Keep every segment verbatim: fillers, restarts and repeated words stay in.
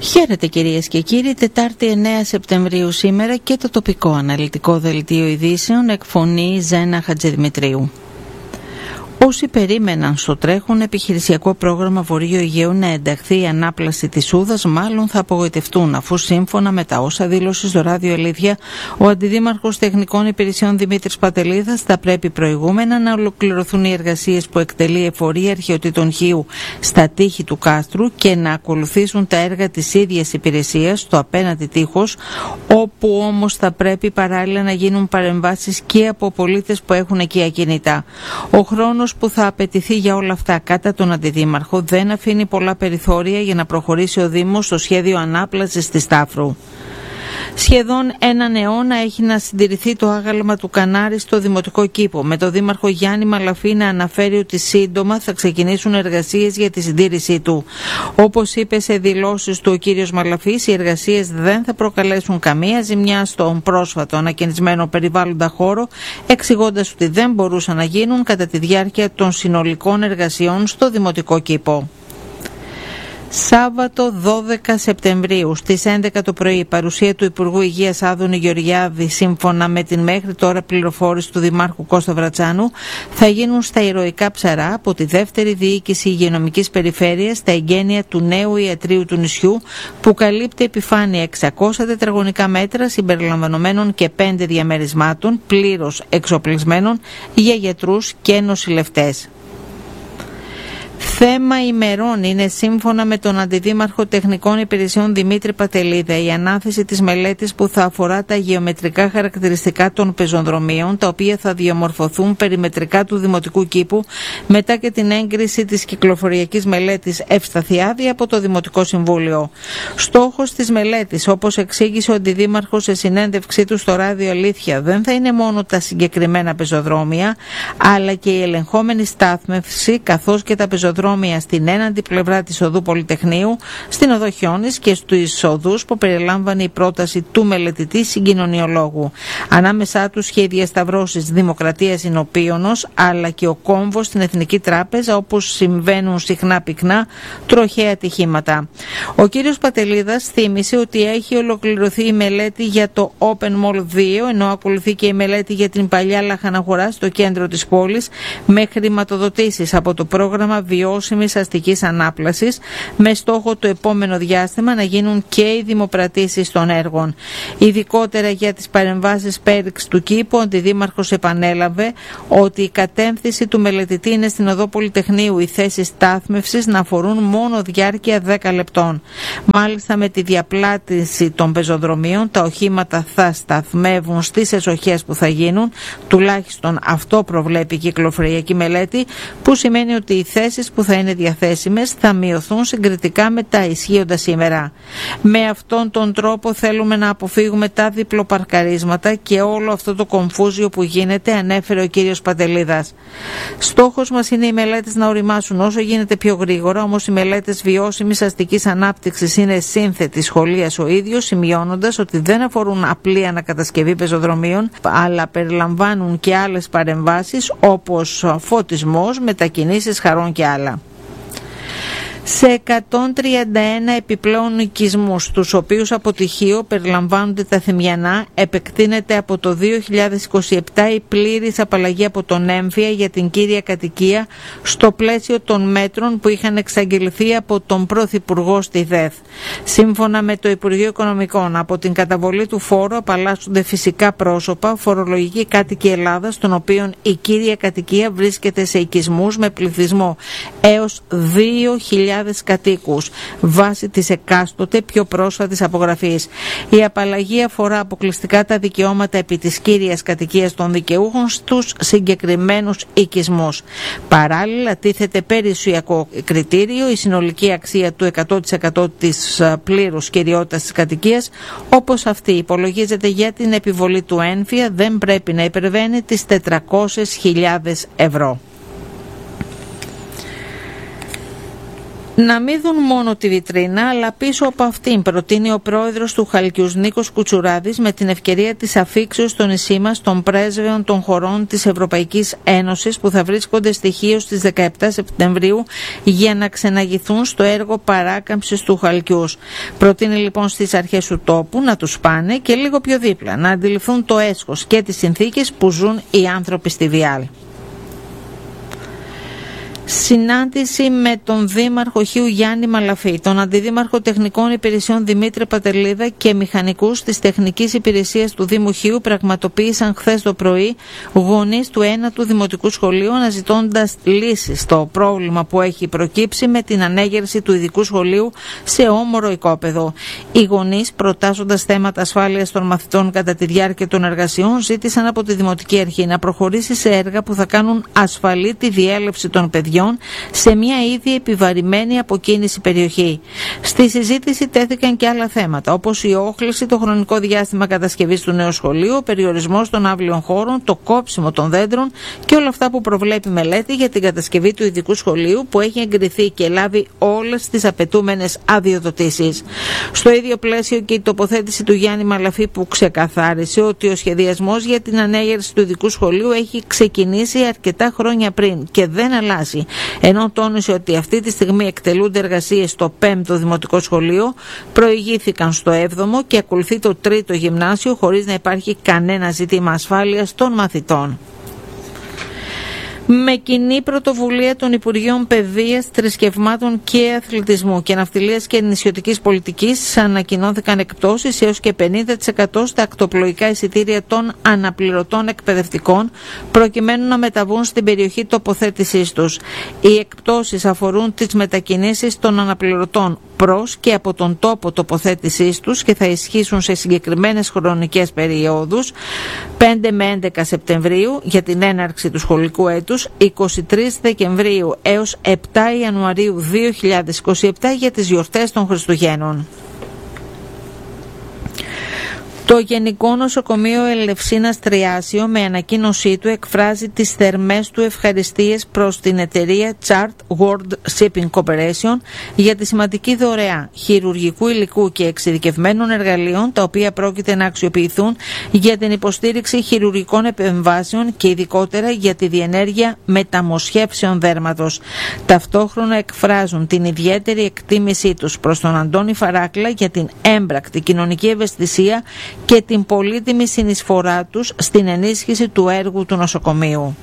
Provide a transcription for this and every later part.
Χαίρετε κυρίες και κύριοι, Τετάρτη εννέα Σεπτεμβρίου σήμερα και το τοπικό αναλυτικό δελτίο ειδήσεων εκφωνεί Ζένα Χατζηδημητρίου. Όσοι περίμεναν στο τρέχον επιχειρησιακό πρόγραμμα Βορείου Αιγαίου να ενταχθεί η ανάπλαση της Σούδας, μάλλον θα απογοητευτούν, αφού σύμφωνα με τα όσα δήλωσε στο ράδιο Αλήθεια ο Αντιδήμαρχος Τεχνικών Υπηρεσιών Δημήτρης Πατελίδας, θα πρέπει προηγούμενα να ολοκληρωθούν οι εργασίες που εκτελεί εφορία αρχαιοτήτων Χίου στα τείχη του κάστρου και να ακολουθήσουν τα έργα της ίδιας υπηρεσίας στο απέναντι τείχος, όπου όμως θα πρέπει παράλληλα να γίνουν παρεμβάσεις και από πολίτες που έχουν εκεί ακινητά. Ο χρόνος που θα απαιτηθεί για όλα αυτά κατά τον Αντιδήμαρχο δεν αφήνει πολλά περιθώρια για να προχωρήσει ο Δήμος στο σχέδιο ανάπλασης της Στάφρου. Σχεδόν έναν αιώνα έχει να συντηρηθεί το άγαλμα του Κανάρη στο Δημοτικό Κήπο, με το Δήμαρχο Γιάννη Μαλαφή να αναφέρει ότι σύντομα θα ξεκινήσουν εργασίες για τη συντήρησή του. Όπως είπε σε δηλώσεις του ο κύριος Μαλαφής, οι εργασίες δεν θα προκαλέσουν καμία ζημιά στον πρόσφατο ανακαινισμένο περιβάλλοντα χώρο, εξηγώντας ότι δεν μπορούσαν να γίνουν κατά τη διάρκεια των συνολικών εργασιών στο Δημοτικό Κήπο. Σάββατο δώδεκα Σεπτεμβρίου στις έντεκα το πρωί, παρουσία του Υπουργού Υγείας Άδωνη Γεωργιάδη, σύμφωνα με την μέχρι τώρα πληροφόρηση του Δημάρχου Κώστα Βρατσάνου, θα γίνουν στα ηρωικά ψαρά από τη δεύτερη διοίκηση υγειονομικής περιφέρειας τα εγγένεια του νέου ιατρείου του νησιού, που καλύπτει επιφάνεια εξακόσια τετραγωνικά μέτρα συμπεριλαμβανομένων και πέντε διαμερισμάτων πλήρως εξοπλισμένων για γιατρούς και νοσηλευτές. Θέμα ημερών είναι, σύμφωνα με τον Αντιδήμαρχο Τεχνικών Υπηρεσιών Δημήτρη Πατελίδα, η ανάθεση της μελέτης που θα αφορά τα γεωμετρικά χαρακτηριστικά των πεζοδρομίων, τα οποία θα διαμορφωθούν περιμετρικά του Δημοτικού Κήπου μετά και την έγκριση της κυκλοφοριακής μελέτης Ευσταθιάδη από το Δημοτικό Συμβούλιο. Στόχος της μελέτης, όπως εξήγησε ο Αντιδήμαρχος σε συνέντευξή του στο ράδιο Αλήθεια, δεν θα είναι μόνο τα συγκεκριμένα πεζοδρόμια, αλλά και η ελεγχόμενη στάθμευση καθώς και τα πεζοδρόμια στην έναντι πλευρά της οδού Πολυτεχνείου, στην οδό Χιώνης και στους οδούς που περιλάμβανε η πρόταση του μελετητή συγκοινωνιολόγου. Ανάμεσά τους και οι διασταυρώσεις Δημοκρατίας Ινωπίωνος, αλλά και ο κόμβος στην Εθνική Τράπεζα, όπως συμβαίνουν συχνά πυκνά τροχαία ατυχήματα. Ο κύριος Πατελίδας θύμισε ότι έχει ολοκληρωθεί η μελέτη για το Open Mall δύο, ενώ ακολουθεί και η μελέτη για την παλιά λαχαναγορά στο κέντρο της πόλης, με χρηματοδοτήσεις από το πρόγραμμα βιώσιμης αστικής ανάπλασης, με στόχο το επόμενο διάστημα να γίνουν και οι δημοπρατήσεις των έργων. Ειδικότερα για τις παρεμβάσεις πέριξ του κήπου, ο Αντιδήμαρχος επανέλαβε ότι η κατεύθυνση του μελετητή είναι στην οδό Πολυτεχνείου οι θέσεις στάθμευσης να αφορούν μόνο διάρκεια δέκα λεπτών. Μάλιστα, με τη διαπλάτηση των πεζοδρομίων, τα οχήματα θα σταθμεύουν στις εσοχές που θα γίνουν, τουλάχιστον αυτό προβλέπει η κυκλοφοριακή μελέτη, που σημαίνει ότι οι θέσεις που θα είναι διαθέσιμες θα μειωθούν συγκριτικά με τα ισχύοντα σήμερα. Με αυτόν τον τρόπο θέλουμε να αποφύγουμε τα διπλοπαρκαρίσματα και όλο αυτό το κομφούζιο που γίνεται, ανέφερε ο κύριος Πατελίδας. Στόχος μας είναι οι μελέτες να οριμάσουν όσο γίνεται πιο γρήγορα, όμως οι μελέτες βιώσιμης αστικής ανάπτυξης είναι σύνθετη σχολίας ο ίδιος, σημειώνοντας ότι δεν αφορούν απλή ανακατασκευή πεζοδρομίων, αλλά περιλαμβάνουν και άλλες παρεμβάσεις όπως φωτισμός, μετακινήσεις χαρών και άλλα. Σε εκατόν τριάντα ένα επιπλέον οικισμούς, τους οποίους από τυχείο περιλαμβάνονται τα Θημιανά, επεκτείνεται από το δύο χιλιάδες είκοσι επτά η πλήρης απαλλαγή από τον έμφυα για την κύρια κατοικία στο πλαίσιο των μέτρων που είχαν εξαγγελθεί από τον Πρωθυπουργό στη ΔΕΘ. Σύμφωνα με το Υπουργείο Οικονομικών, από την καταβολή του φόρου απαλλάσσονται φυσικά πρόσωπα, φορολογικοί κάτοικοι Ελλάδας, των οποίων η κύρια κατοικία βρίσκεται σε οικισμούς με πληθυσμό έως δύο χιλιάδες κατοίκους, βάσει της εκάστοτε πιο πρόσφατης απογραφής. Η απαλλαγή αφορά αποκλειστικά τα δικαιώματα επί της κύριας κατοικίας των δικαιούχων στους συγκεκριμένους οικισμούς. Παράλληλα, τίθεται περιουσιακό κριτήριο η συνολική αξία του εκατό τοις εκατό της πλήρους κυριότητας της κατοικίας, όπως αυτή υπολογίζεται για την επιβολή του έμφυα, δεν πρέπει να υπερβαίνει τις τετρακόσιες χιλιάδες ευρώ. Να μην δουν μόνο τη βιτρίνα, αλλά πίσω από αυτήν, προτείνει ο πρόεδρος του Χαλκιούς Νίκος Κουτσουράδης, με την ευκαιρία της αφίξεως στο νησί μας των πρέσβεων των χωρών της Ευρωπαϊκής Ένωσης που θα βρίσκονται στοιχείο στις δεκαεπτά Σεπτεμβρίου για να ξεναγηθούν στο έργο παράκαμψης του Χαλκιούς. Προτείνει λοιπόν στις αρχές του τόπου να τους πάνε και λίγο πιο δίπλα, να αντιληφθούν το έσχος και τις συνθήκες που ζουν οι άνθρωποι στη Βιάλ. Συνάντηση με τον Δήμαρχο Χίου Γιάννη Μαλαφή, τον Αντιδήμαρχο Τεχνικών Υπηρεσιών Δημήτρη Πατελίδα και μηχανικούς της Τεχνικής Υπηρεσίας του Δήμου Χίου πραγματοποίησαν χθες το πρωί γονείς του ένατου Δημοτικού Σχολείου, αναζητώντας λύσεις στο πρόβλημα που έχει προκύψει με την ανέγερση του ειδικού σχολείου σε όμορο οικόπεδο. Οι γονείς, προτάσσοντας θέματα ασφάλειας των μαθητών κατά τη διάρκεια των εργασιών, ζήτησαν από τη Δημοτική Αρχή να προχωρήσει σε έργα που θα κάνουν ασφαλή τη διέλευση των παιδιών σε μια ήδη επιβαρημένη αποκίνηση περιοχή. Στη συζήτηση τέθηκαν και άλλα θέματα, όπως η όχληση, το χρονικό διάστημα κατασκευής του νέου σχολείου, ο περιορισμός των αύλιων χώρων, το κόψιμο των δέντρων και όλα αυτά που προβλέπει μελέτη για την κατασκευή του ειδικού σχολείου που έχει εγκριθεί και λάβει όλες τις απαιτούμενες αδειοδοτήσεις. Στο ίδιο πλαίσιο και η τοποθέτηση του Γιάννη Μαλαφή, που ξεκαθάρισε ότι ο σχεδιασμός για την ανέγερση του ειδικού σχολείου έχει ξεκινήσει αρκετά χρόνια πριν και δεν αλλάζει. Ενώ τόνισε ότι αυτή τη στιγμή εκτελούνται εργασίες στο πέμπτο Δημοτικό Σχολείο, προηγήθηκαν στο έβδομο και ακολουθεί το τρίτο γυμνάσιο χωρίς να υπάρχει κανένα ζήτημα ασφάλειας των μαθητών. Με κοινή πρωτοβουλία των Υπουργείων Παιδείας, Θρησκευμάτων και Αθλητισμού και Ναυτιλίας και Νησιωτικής Πολιτικής ανακοινώθηκαν εκπτώσεις έως και πενήντα τοις εκατό στα ακτοπλοϊκά εισιτήρια των αναπληρωτών εκπαιδευτικών, προκειμένου να μεταβούν στην περιοχή τοποθέτησής τους. Οι εκπτώσεις αφορούν τις μετακινήσεις των αναπληρωτών προς και από τον τόπο τοποθέτησής τους και θα ισχύσουν σε συγκεκριμένες χρονικές περιόδους, πέντε με έντεκα Σεπτεμβρίου για την έναρξη του σχολικού έτους, εικοστή τρίτη Δεκεμβρίου έως επτά Ιανουαρίου δύο χιλιάδες είκοσι επτά για τις γιορτές των Χριστουγέννων. Το Γενικό Νοσοκομείο Ελευσίνας Τριάσιο, με ανακοίνωσή του, εκφράζει τις θερμές του ευχαριστίες προς την εταιρεία Chart World Shipping Corporation για τη σημαντική δωρεά χειρουργικού υλικού και εξειδικευμένων εργαλείων, τα οποία πρόκειται να αξιοποιηθούν για την υποστήριξη χειρουργικών επεμβάσεων και ειδικότερα για τη διενέργεια μεταμοσχεύσεων δέρματος. Ταυτόχρονα εκφράζουν την ιδιαίτερη εκτίμησή τους προς τον Αντώνη Φαράκλα για την έμπρακτη κοινωνική ευαισθησία και την πολύτιμη συνεισφορά τους στην ενίσχυση του έργου του νοσοκομείου.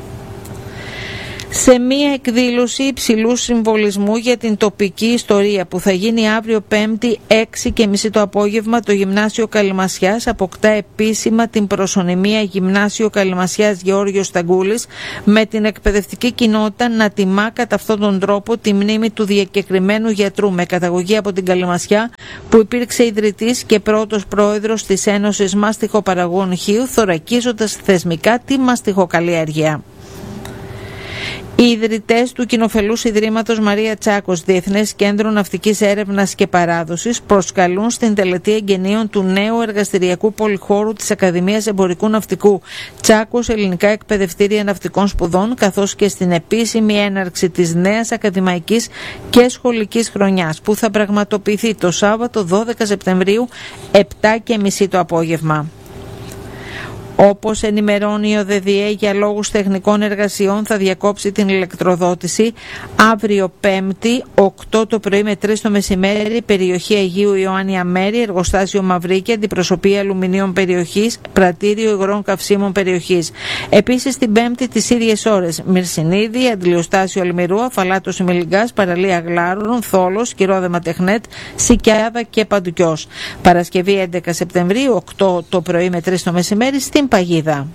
Σε μία εκδήλωση υψηλού συμβολισμού για την τοπική ιστορία που θα γίνει αύριο Πέμπτη έξι και μισή το απόγευμα, το Γυμνάσιο Καλυμασιάς αποκτά επίσημα την προσωνυμία Γυμνάσιο Καλυμασιάς Γεώργιος Σταγκούλης, με την εκπαιδευτική κοινότητα να τιμά κατά αυτόν τον τρόπο τη μνήμη του διακεκριμένου γιατρού με καταγωγή από την Καλυμασιά, που υπήρξε ιδρυτής και πρώτος πρόεδρος της Ένωσης Μάστιχοπαραγωγών Χίου, θωρακίζοντας θεσμικά τη μαστιχοκαλλιέργεια. Οι ιδρυτές του Κοινοφελούς Ιδρύματος Μαρία Τσάκος, Διεθνές Κέντρο Ναυτικής Έρευνας και Παράδοσης, προσκαλούν στην τελετή εγγενείων του νέου εργαστηριακού πολυχώρου της Ακαδημίας Εμπορικού Ναυτικού Τσάκος Ελληνικά Εκπαιδευτήρια Ναυτικών Σπουδών, καθώς και στην επίσημη έναρξη της νέας ακαδημαϊκής και σχολικής χρονιάς, που θα πραγματοποιηθεί το Σάββατο δώδεκα Σεπτεμβρίου επτά και μισή το απόγευμα. Όπως ενημερώνει ο ΔΔΕ, για λόγους τεχνικών εργασιών θα διακόψει την ηλεκτροδότηση αύριο Πέμπτη οκτώ το πρωί με τρεις το μεσημέρι, περιοχή Αγίου Ιωάννη Αμέρη, εργοστάσιο Μαυρίκη, αντιπροσωπεία αλουμινίων περιοχής, πρατήριο υγρών καυσίμων περιοχής. Επίσης την Πέμπτη τις ίδιες ώρες Μυρσινίδη, αντιλιοστάσιο Αλμυρού, Αφαλάτος Ημιλιγκάς, παραλία Γλάρων, Θόλος, Κυρόδεμα Τεχνέτ, Σικιάδα και Παντουκιός. Παρασκευή έντεκα Σεπτεμβρίου οκτώ το πρωί με τρεις το μεσημέρι στην Παγίδα.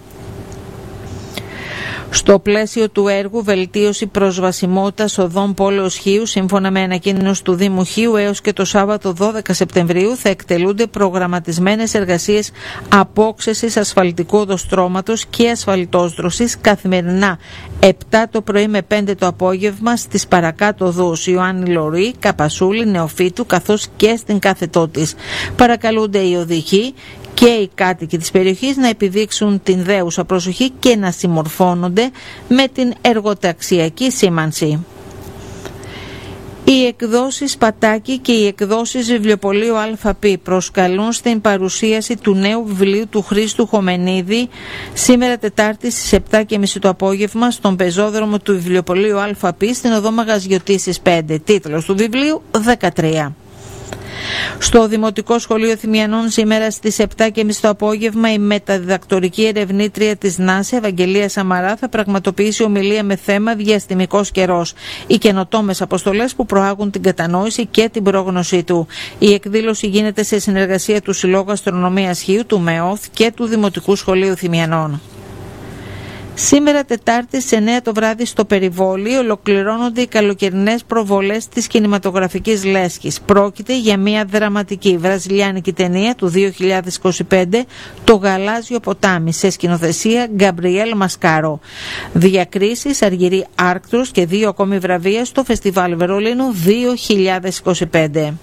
Στο πλαίσιο του έργου βελτίωση προσβασιμότητας οδών πόλεως Χίου, σύμφωνα με ανακοίνωση του Δήμου Χίου, έως και το Σάββατο δώδεκα Σεπτεμβρίου θα εκτελούνται προγραμματισμένες εργασίες απόξεσης ασφαλτικού οδοστρώματος και ασφαλτόσδροσης καθημερινά επτά το πρωί με πέντε το απόγευμα στις παρακάτω οδούς Ιωάννη Λωρή, Καπασούλη, Νεοφύτου, καθώς και στην κάθετό της. Παρακαλούνται οι οδηγοί και οι κάτοικοι της περιοχής να επιδείξουν την δέουσα προσοχή και να συμμορφώνονται με την εργοταξιακή σήμανση. Οι εκδόσεις Πατάκη και οι εκδόσεις Βιβλιοπωλείου ΑΠ προσκαλούν στην παρουσίαση του νέου βιβλίου του Χρήστου Χομενίδη σήμερα Τετάρτη στις επτά και μισή το απόγευμα στον πεζόδρομο του Βιβλιοπωλείου ΑΠ στην οδό Μαγαζιωτήσης πέντε. Τίτλος του βιβλίου δεκατρία. Στο Δημοτικό Σχολείο Θυμιανών σήμερα στις επτά και μισή το απόγευμα η μεταδιδακτορική ερευνήτρια της ΝΑΣΕ, Ευαγγελία Σαμαρά, θα πραγματοποιήσει ομιλία με θέμα «Διαστημικός καιρός. Οι καινοτόμες αποστολές που προάγουν την κατανόηση και την πρόγνωσή του». Η εκδήλωση γίνεται σε συνεργασία του Συλλόγου Αστρονομίας Χίου, του ΜΕΟΘ και του Δημοτικού Σχολείου Θυμιανών. Σήμερα Τετάρτη στις εννέα το βράδυ στο Περιβόλι ολοκληρώνονται οι καλοκαιρινές προβολές της κινηματογραφικής λέσχης. Πρόκειται για μια δραματική βραζιλιάνικη ταινία του δύο χιλιάδες είκοσι πέντε, «Το Γαλάζιο Ποτάμι», σε σκηνοθεσία Γκαμπριέλ Μασκάρο. Διακρίσεις Αργυρή Άρκτρος και δύο ακόμη βραβεία στο Φεστιβάλ Βερολίνου δύο χιλιάδες είκοσι πέντε.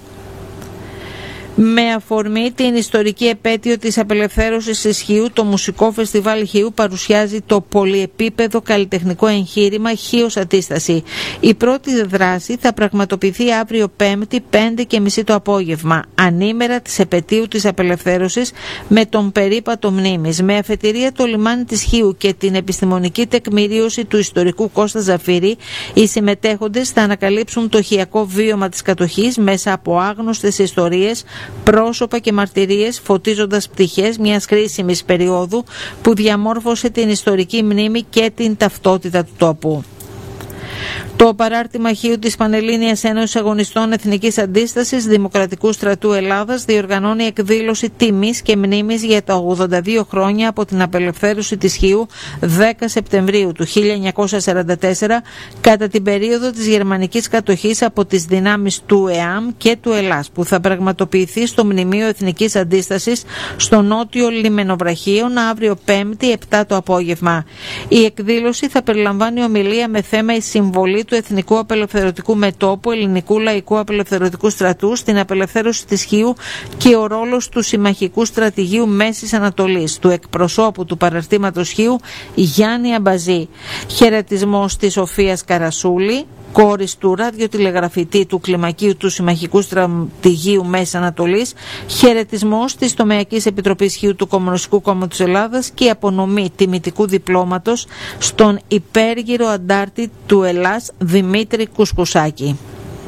Με αφορμή την ιστορική επέτειο της απελευθέρωσης της Χίου, το Μουσικό Φεστιβάλ Χίου παρουσιάζει το πολυεπίπεδο καλλιτεχνικό εγχείρημα Χίος Αντίσταση. Η πρώτη δράση θα πραγματοποιηθεί αύριο Πέμπτη πέντε και μισή το απόγευμα, ανήμερα της επετείου της απελευθέρωσης, με τον περίπατο μνήμης. Με αφετηρία το λιμάνι της Χίου και την επιστημονική τεκμηρίωση του ιστορικού Κώστα Ζαφύρη, οι συμμετέχοντες θα ανακαλύψουν το χιακό βίωμα της κατοχής μέσα από άγνωστες ιστορίες, πρόσωπα και μαρτυρίες, φωτίζοντας πτυχές μιας κρίσιμης περίοδου που διαμόρφωσε την ιστορική μνήμη και την ταυτότητα του τόπου. Το παράρτημα Χίου της Πανελλήνιας Ένωσης Αγωνιστών Εθνικής Αντίστασης Δημοκρατικού Στρατού Ελλάδας διοργανώνει εκδήλωση τιμής και μνήμης για τα ογδόντα δύο χρόνια από την απελευθέρωση της Χίου δέκα Σεπτεμβρίου του χίλια εννιακόσια σαράντα τέσσερα, κατά την περίοδο της γερμανικής κατοχής από τις δυνάμεις του ΕΑΜ και του Ελλάς, που θα πραγματοποιηθεί στο Μνημείο Εθνικής Αντίστασης στο νότιο Λιμενοβραχίων αύριο Πέμπτη επτά το απόγευμα. Η εκδήλωση θα περιλαμβάνει ομιλία με θέμα η συμβολή του Εθνικού Απελευθερωτικού Μετώπου Ελληνικού Λαϊκού Απελευθερωτικού Στρατού στην απελευθέρωση της Χίου και ο ρόλος του Συμμαχικού Στρατηγείου Μέσης Ανατολής, του εκπροσώπου του παραρτήματος Χίου Γιάννη Αμπαζή. Χαιρετισμός της Σοφίας Καρασούλη, κόρης του ραδιοτηλεγραφητή του Κλιμακίου του Συμμαχικού Στρατηγείου Μέσης Ανατολής, χαιρετισμός της Τομεακής Επιτροπής Χίου του Κομμουνιστικού Κόμματος Ελλάδας και απονομή τιμητικού διπλώματος στον υπέργυρο αντάρτη του Ελλάς Δημήτρη Κουσκουσάκη.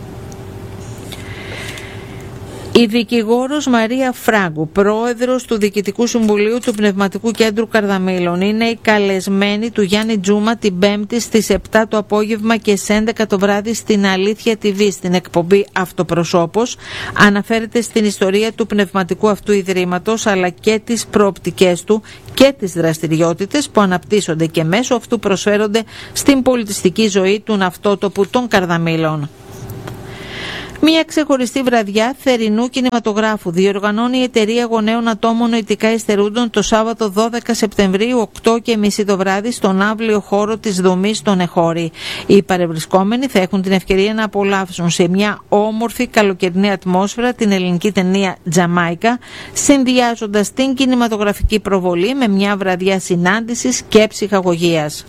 Η δικηγόρος Μαρία Φράγκου, πρόεδρος του Διοικητικού Συμβουλίου του Πνευματικού Κέντρου Καρδαμήλων, είναι η καλεσμένη του Γιάννη Τζούμα την Πέμπτη στις επτά το απόγευμα και στις έντεκα το βράδυ στην Αλήθεια τι βι, στην εκπομπή Αυτοπροσώπος. Αναφέρεται στην ιστορία του πνευματικού αυτού ιδρύματος, αλλά και τις προοπτικές του και τις δραστηριότητες που αναπτύσσονται και μέσω αυτού προσφέρονται στην πολιτιστική ζωή του ναυτότοπου των Καρδαμήλων. Μια ξεχωριστή βραδιά θερινού κινηματογράφου διοργανώνει η Εταιρεία Γονέων Ατόμων Νοητικά Υστερούντων το Σάββατο δώδεκα Σεπτεμβρίου οκτώ και μισή το βράδυ στον αύλιο χώρο της Δομής των Εχώρη. Οι παρευρισκόμενοι θα έχουν την ευκαιρία να απολαύσουν σε μια όμορφη καλοκαιρινή ατμόσφαιρα την ελληνική ταινία Τζαμάικα, συνδυάζοντας την κινηματογραφική προβολή με μια βραδιά συνάντησης και ψυχαγωγίας.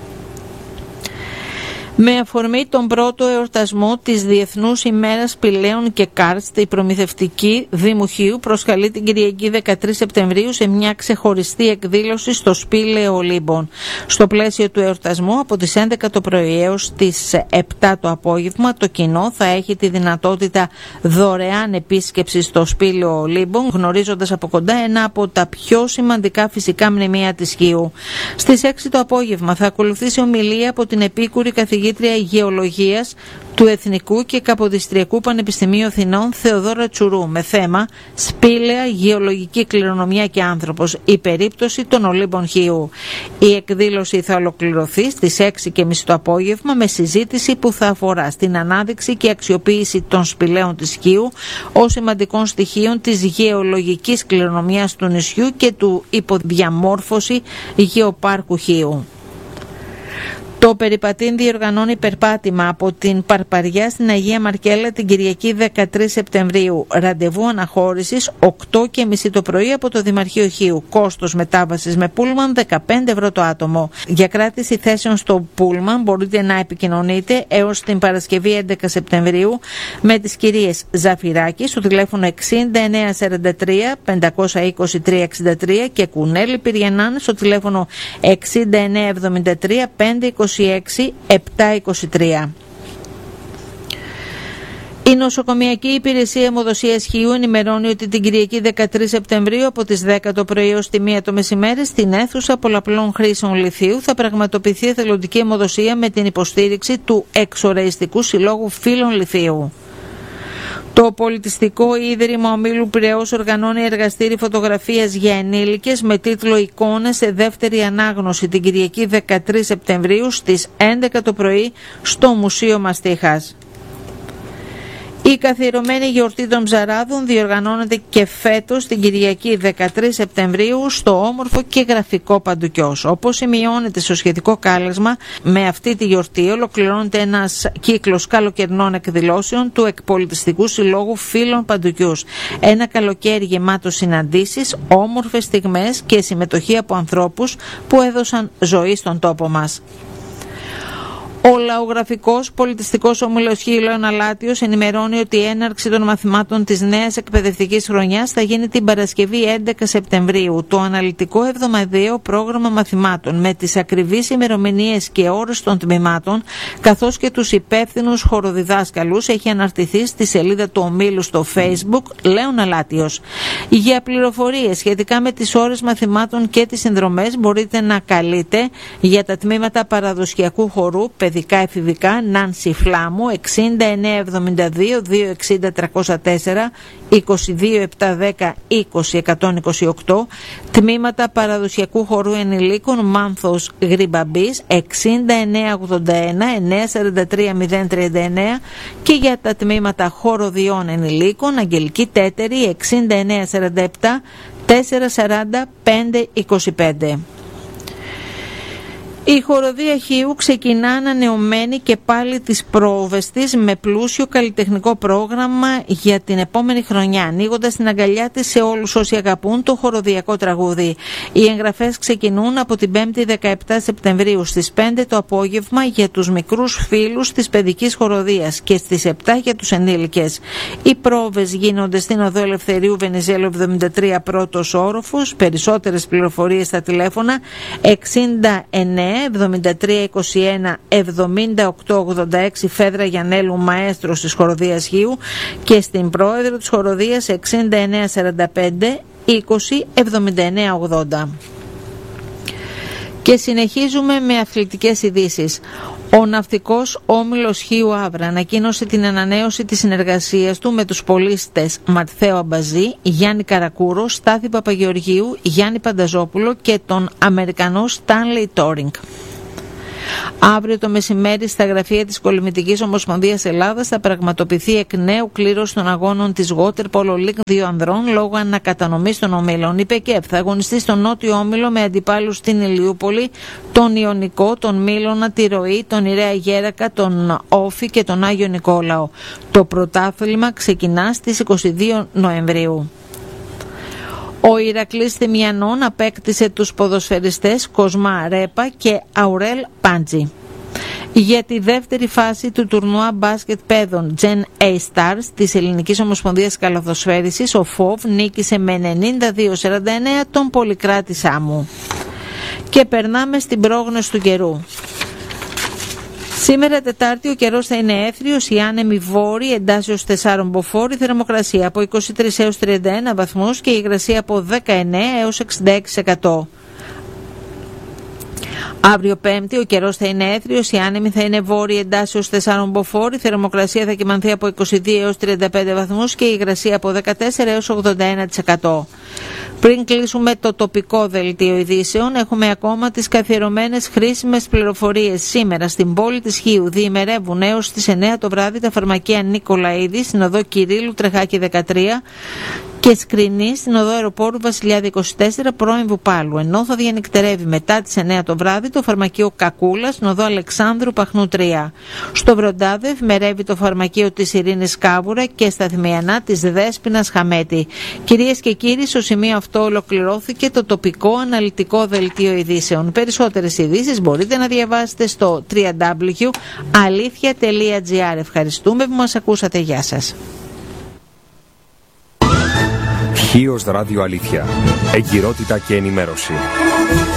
Με αφορμή τον πρώτο εορτασμό της Διεθνούς ημέρας Σπηλαίων και Κάρστ, η προμηθευτική Δήμου Χίου προσκαλεί την Κυριακή δεκατρείς Σεπτεμβρίου σε μια ξεχωριστή εκδήλωση στο Σπήλαιο Ολύμπων. Στο πλαίσιο του εορτασμού, από τις έντεκα το πρωί έως τις επτά το απόγευμα, το κοινό θα έχει τη δυνατότητα δωρεάν επίσκεψης στο Σπήλαιο Ολύμπων, γνωρίζοντας από κοντά ένα από τα πιο σημαντικά φυσικά μνημεία της Χίου. Στις έξι το απόγευμα θα ακολουθήσει ομιλία από την επίκουρη καθηγήτρια Γεωλογίας του Εθνικού και Καποδιστριακού Πανεπιστημίου Αθηνών Θεοδόρα Τσουρού με θέμα «Σπήλαια, γεωλογική κληρονομιά και άνθρωπος. Η περίπτωση των Ολύμπων Χίου». Η εκδήλωση θα ολοκληρωθεί στις έξι και μισή το απόγευμα με συζήτηση που θα αφορά στην ανάδειξη και αξιοποίηση των σπηλαίων της Χίου ως σημαντικών στοιχείων της γεωλογικής κληρονομιάς του νησιού και του υποδιαμόρφωση γεωπάρκου Χίου. Το περιπατήν διοργανώνει περπάτημα από την Παρπαριά στην Αγία Μαρκέλα την Κυριακή δεκατρείς Σεπτεμβρίου. Ραντεβού αναχώρησης οκτώ και μισή το πρωί από το Δημαρχείο Χίου. Κόστος μετάβασης με πούλμαν δεκαπέντε ευρώ το άτομο. Για κράτηση θέσεων στο πούλμαν μπορείτε να επικοινωνείτε έως την Παρασκευή έντεκα Σεπτεμβρίου με τις κυρίες Ζαφυράκη στο τηλέφωνο εξήντα εννέα σαράντα τρία πεντακόσια είκοσι τρία εξήντα τρία και Κουνέλη Πυριανάν στο τηλέφωνο εξήντα εννέα εβδομήντα τρία πεντακόσια είκοσι έξι επτακόσια είκοσι τρία. Η Νοσοκομιακή Υπηρεσία Αιμοδοσίας Χίου ενημερώνει ότι την Κυριακή δεκατρείς Σεπτεμβρίου από τις δέκα το πρωί ως τη μία το μεσημέρι στην αίθουσα πολλαπλών χρήσεων λιθίου θα πραγματοποιηθεί εθελοντική αιμοδοσία με την υποστήριξη του Εξοραϊστικού Συλλόγου Φίλων Λιθίου. Το Πολιτιστικό Ίδρυμα Ομίλου Πειραιώς οργανώνει εργαστήρι φωτογραφίας για ενήλικες με τίτλο «Εικόνες σε δεύτερη ανάγνωση» την Κυριακή δεκατρείς Σεπτεμβρίου στις έντεκα το πρωί στο Μουσείο Μαστίχας. Η καθιερωμένη γιορτή των Ψαράδων διοργανώνεται και φέτος την Κυριακή δεκατρείς Σεπτεμβρίου στο όμορφο και γραφικό Παντουκιός. Όπως σημειώνεται στο σχετικό κάλεσμα, με αυτή τη γιορτή ολοκληρώνεται ένας κύκλος καλοκαιρινών εκδηλώσεων του Εκπολιτιστικού Συλλόγου Φίλων Παντουκιούς. Ένα καλοκαίρι γεμάτο συναντήσεις, όμορφες στιγμές και συμμετοχή από ανθρώπους που έδωσαν ζωή στον τόπο μας. Ο Λαογραφικός Πολιτιστικός Όμιλος Χίου Λέων Αλάτιος ενημερώνει ότι η έναρξη των μαθημάτων της νέας εκπαιδευτικής χρονιάς θα γίνει την Παρασκευή έντεκα Σεπτεμβρίου. Το αναλυτικό εβδομαδιαίο πρόγραμμα μαθημάτων με τις ακριβείς ημερομηνίες και ώρες των τμήματων καθώς και τους υπεύθυνους χοροδιδάσκαλους έχει αναρτηθεί στη σελίδα του ομίλου στο Facebook Λέων Αλάτιος. Για πληροφορίες σχετικά με τις ώρες μαθημάτων και τις συνδρομές μπορείτε να καλείτε για τα τμήματα παραδοσιακού χορού παιδικά εφηβικά Νάνση Φλάμου εξήντα εννέα εβδομήντα δύο διακόσια εξήντα τριακόσια τέσσερα είκοσι δύο επτακόσια δέκα είκοσι εκατόν είκοσι οκτώ, τμήματα παραδοσιακού χορού ενηλίκων Μάνθος Γρυμπαμπής εξήντα εννέα ογδόντα ένα εννιακόσια σαράντα τρία μηδέν τριάντα εννέα και για τα τμήματα χοροδιών ενηλίκων Αγγελική Τέτερη εξήντα εννέα σαράντα επτά τετρακόσια σαράντα πέντε είκοσι πέντε. Η χοροδία Χίου ξεκινά ανανεωμένη και πάλι τις πρόβες της με πλούσιο καλλιτεχνικό πρόγραμμα για την επόμενη χρονιά, ανοίγοντας την αγκαλιά της σε όλους όσοι αγαπούν το χοροδιακό τραγούδι. Οι εγγραφές ξεκινούν από την πέμπτη δεκαεπτά Σεπτεμβρίου στις πέντε το απόγευμα για τους μικρούς φίλους της παιδικής χοροδίας και στις επτά για τους ενήλικες. Οι πρόβες γίνονται στην Οδό Ελευθερίου Βενιζέλου εβδομήντα τρία πρώτος όροφος. Περισσότερες πληροφορίες στα τηλέφωνα εξήντα εννέα εβδομήντα τρία είκοσι ένα εβδομήντα οκτώ ογδόντα έξι Φέδρα Γιαννέλου Μαέστρος της Χοροδίας Χίου και στην πρόεδρο της Χοροδίας εξήντα εννέα σαράντα πέντε είκοσι εβδομήντα εννέα ογδόντα. Και συνεχίζουμε με αθλητικές ειδήσεις. Ο Ναυτικός Όμιλος Χίου Αύρα ανακοίνωσε την ανανέωση της συνεργασίας του με τους πολίστες Ματθαίο Αμπαζή, Γιάννη Καρακούρο, Στάθη Παπαγεωργίου, Γιάννη Πανταζόπουλο και τον Αμερικανό Στάνλεϊ Τόρινγκ. Αύριο το μεσημέρι στα γραφεία της Κολυμβητικής Ομοσπονδίας Ελλάδας θα πραγματοποιηθεί εκ νέου κλήρωση των αγώνων της Water Polo League δύο ανδρών λόγω ανακατανομής των ομίλων. Η ΠΕΚΕΠ θα αγωνιστεί στον Νότιο Όμιλο με αντιπάλους την Ηλιούπολη, τον Ιωνικό, τον Μήλωνα, τη Ροή, τον Ιρέα Γέρακα, τον Όφη και τον Άγιο Νικόλαο. Το πρωτάθλημα ξεκινά στις είκοσι δύο Νοεμβρίου. Ο Ηρακλής Θημιανών απέκτησε τους ποδοσφαιριστές Κοσμά Ρέπα και Αουρέλ Πάντζη. Για τη δεύτερη φάση του τουρνουά μπάσκετ παιδών Gen A Stars της Ελληνικής Ομοσπονδίας Καλαθοσφαίρισης, ο ΦΟΒ νίκησε με ενενήντα δύο σαράντα εννέα τον Πολυκράτη Σάμου. Και περνάμε στην πρόγνωση του καιρού. Σήμερα Τετάρτη ο καιρός θα είναι έθριος, η άνεμη βόρη εντάσσεως τεσσάρων μποφόρ, η θερμοκρασία από είκοσι τρεις έως τριάντα ένα βαθμούς και η υγρασία από δεκαεννέα έως εξήντα έξι τοις εκατό. Αύριο Πέμπτη ο καιρός θα είναι έθριος, η άνεμη θα είναι βόρεια εντάσσεως τεσσάρων μποφόρ, η θερμοκρασία θα κυμανθεί από είκοσι δύο έως τριάντα πέντε βαθμούς και η υγρασία από δεκατέσσερα έως ογδόντα ένα τοις εκατό. Πριν κλείσουμε το τοπικό δελτίο ειδήσεων, έχουμε ακόμα τις καθιερωμένες χρήσιμες πληροφορίες. Σήμερα στην πόλη της Χίου διημερεύουν έως τις εννέα το βράδυ τα φαρμακεία Νικολαίδη στην οδό Κυρίλου Τρεχάκη δεκατρία και σκρινή στην οδό Αεροπόρου Βασιλιάδη είκοσι τέσσερα πρώην Βουπάλου, ενώ θα διανυκτερεύει μετά τις εννέα το βράδυ το φαρμακείο Κακούλα στην οδό Αλεξάνδρου Παχνού τρία. Στο Βροντάδε μερεύει το φαρμακείο της Ειρήνης Κάβουρα και στα Θυμιανά της Δέσποινας Χαμέτη. Κυρίες και κύριοι, στο σημείο αυτό ολοκληρώθηκε το τοπικό αναλυτικό δελτίο ειδήσεων. Περισσότερες ειδήσεις μπορείτε να διαβάσετε στο double-u double-u double-u τελεία αλήθεια τελεία τζι άρ. Ευχαριστούμε που μας ακούσατε. Γεια σας. Χίος Ράδιο Αλήθεια. Εγκυρότητα και ενημέρωση.